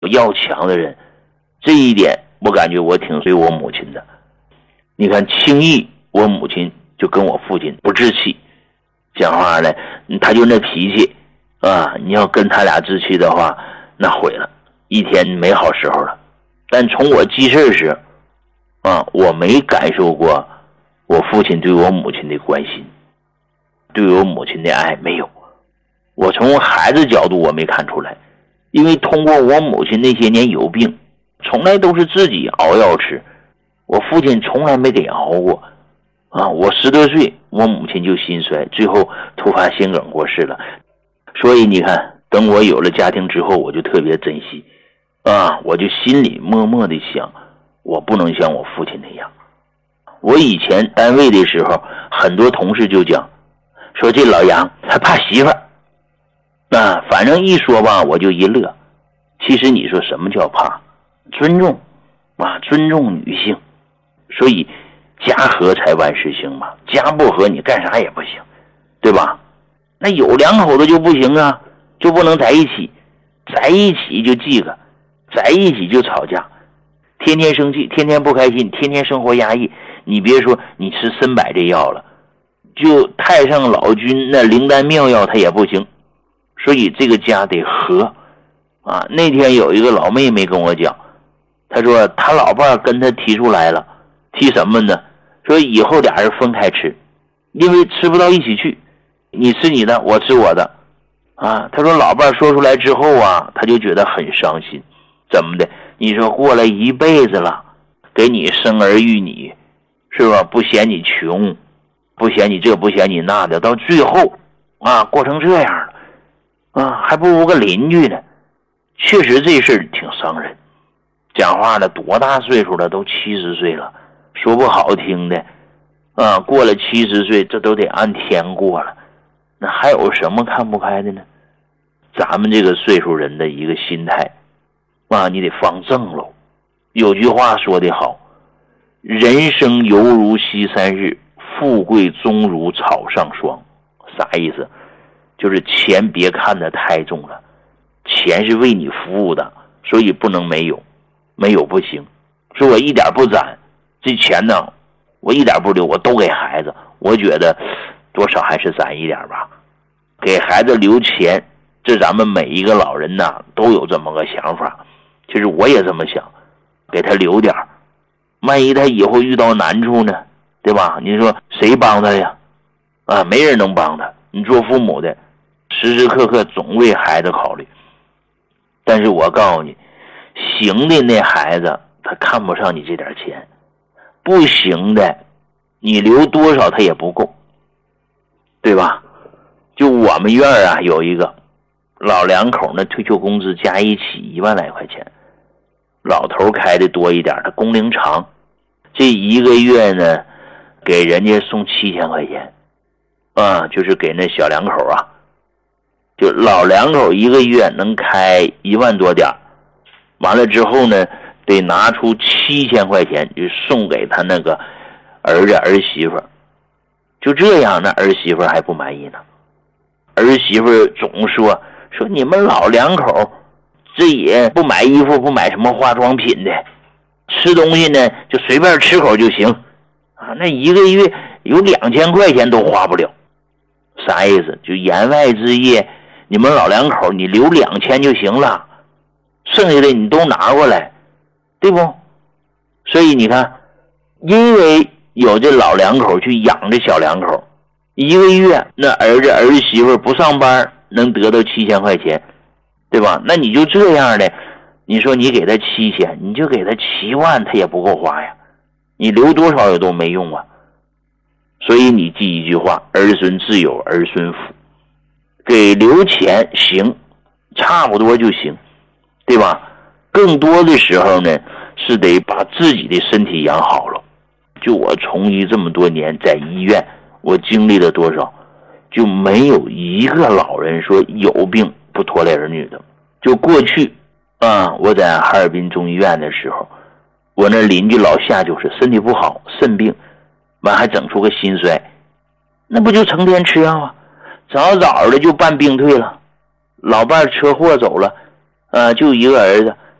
要强的人，这一点我感觉我挺随我母亲的。你看轻易我母亲就跟我父亲不置气，讲话呢他就那脾气啊，你要跟他俩置气的话那毁了，一天没好时候了。但从我记事时啊，我没感受过我父亲对我母亲的关心，对我母亲的爱没有。我从孩子角度我没看出来，因为通过我母亲那些年有病，从来都是自己熬药吃，我父亲从来没给熬过啊。我10多岁我母亲就心衰，最后突发心梗过世了。所以你看，等我有了家庭之后，我就特别珍惜啊，我就心里默默的想，我不能像我父亲那样。我以前单位的时候，很多同事就讲说这老杨他怕媳妇儿啊，反正一说吧我就一乐。其实你说什么叫怕？尊重啊，尊重女性。所以家和才万事兴嘛，家不和你干啥也不行，对吧？那有两口子就不行啊，就不能在一起，在一起就记个，在一起就吵架，天天生气，天天不开心，天天生活压抑。你别说你吃参柏这药了，就太上老君那灵丹妙药它也不行。所以这个家得和啊。那天有一个老妹妹跟我讲，她说她老伴跟她提出来了，提什么呢？说以后俩人分开吃，因为吃不到一起去，你吃你的，我吃我的啊。她说老伴说出来之后啊，她就觉得很伤心。怎么的？你说过了一辈子了，给你生儿育女，是吧？不嫌你穷，不嫌你这不嫌你那的，到最后啊过成这样了啊，还不如个邻居呢。确实这事儿挺伤人。讲话的多大岁数了，都70岁了，说不好听的啊，过了70岁这都得按天过了，那还有什么看不开的呢？咱们这个岁数人的一个心态啊，你得放正喽。有句话说得好，人生犹如西山日，富贵终如草上霜。啥意思？就是钱别看得太重了，钱是为你服务的，所以不能没有，没有不行。说我一点不攒，这钱呢我一点不留，我都给孩子，我觉得多少还是攒一点吧。给孩子留钱，这咱们每一个老人呢都有这么个想法，其实我也这么想，给他留点，万一他以后遇到难处呢，对吧？你说谁帮他呀？啊，没人能帮他。你做父母的时时刻刻总为孩子考虑。但是我告诉你，行的那孩子他看不上你这点钱，不行的你留多少他也不够，对吧？就我们院啊有一个老两口呢，退休工资加一起1万来块钱，老头开的多一点，他工龄长，这一个月呢给人家送7000块钱啊，就是给那小两口啊，就老两口一个月能开1万多点，完了之后呢得拿出7000块钱就送给他那个儿子儿媳妇。就这样，那儿媳妇还不满意呢，儿媳妇总说你们老两口这也不买衣服，不买什么化妆品的，吃东西呢就随便吃口就行啊，那一个月有2000块钱都花不了。啥意思？就言外之意，你们老两口你留2000就行了，剩下的你都拿过来，对不？所以你看，因为有这老两口去养这小两口，一个月那儿子儿媳妇不上班能得到7000块钱，对吧？那你就这样的，你说你给他7000，你就给他7万，他也不够花呀，你留多少也都没用啊。所以你记一句话，儿孙自有儿孙福，给留钱行，差不多就行，对吧？更多的时候呢是得把自己的身体养好了。就我从医这么多年，在医院我经历了多少，就没有一个老人说有病不拖累儿女的。就过去啊，我在哈尔滨中医院的时候，我那邻居老夏就是身体不好，肾病，完还整出个心衰，那不就成天吃药啊？早早的就办病退了，老伴车祸走了，就一个儿子，